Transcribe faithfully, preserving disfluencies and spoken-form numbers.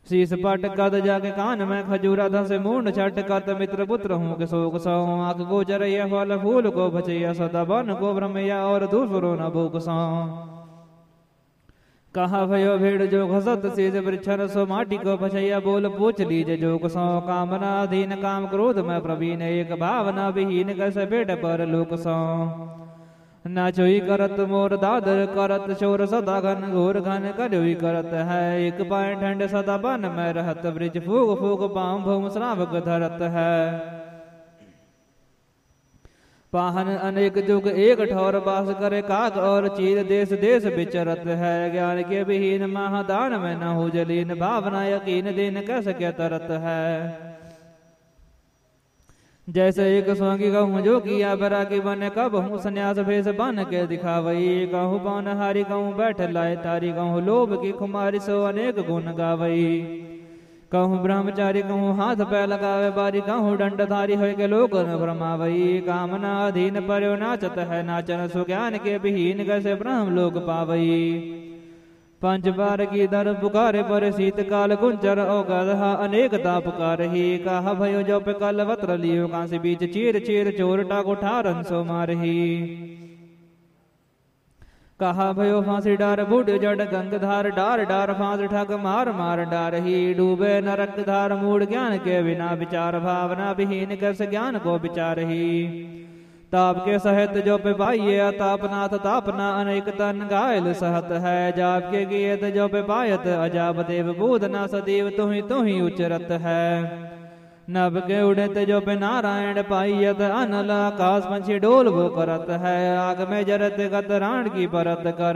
शीस पट कद जाके कान में खजूरा धस मूर्ण छठ कत मित्र पुत्र हूँ के शोक सौ आंख गोचरैया फल फूल को बचैया सदा बन को ब्रह्मैया और दूसरो न भूख सौ कहा भयो भेड़ जो घसत शीस वृक्षर सो माटी को बचैया बोल पूछ लीजे जोक सौ कामना अधीन काम क्रोध में प्रवीण एक भावना विहीन कैसे बेट पर लोक सौ ना चोई करत मोर दादर करत चोर सदा घन घोर घन करोई करत है एक पाए ठंड सदा बन में रहत ब्रिज फूक फूक पाम भूम श्रावक धरत है पाहन अनेक जुग एक ठौर बास करे काक और चीर देश देश विचरत है ज्ञान के विहीन महादान में न हो जलीन भावना यकीन दिन कैसे क्या तरत है जैसे एक स्वांगी कहूँ जो किया बरा की बने कब हूँ संन्यास भेष बन के दिखावई कहूँ पौन हारी कहूँ बैठ लाए तारी कहूँ लोभ की खुमारी सो अनेक गुण गावई कहूँ ब्रह्मचारी कहूँ हाथ पै लगावे बारी कहूँ दंडधारी हो के लोग न भ्रमावई कामना अधीन पर्यो नाचत है नाचन सुज्ञान के विहीन कैसे ब्रह्म लोक पावई पंच बार की दर पुकारे पर शीतकाल कुंचर ओ गधा अनेकता पुकार ही कहा भयो जो पे कल वत्र लियो कांसी बीच चीर चीर चोरटा को ठारन सो मारही कहा भयो फांसी डार बूढ़ जड़ गंग धार डार डार फांस ठग मार मार डार ही डूबे नरक धार मूड ज्ञान के बिना विचार भावना विहीन कैसे ज्ञान को विचार ही ताप के सहित जो पे पाइये तापनाथ तापना अनेक तन गायल सहत है जाप के गियत जो पे पायत अजाब देव बूधना सदैव तुहि तुहि उचरत है नभ के उड़त जो पे नारायण पाइयत अनल आकाश पंछी डोल वो करत है आग में जरत गत राण की परत कर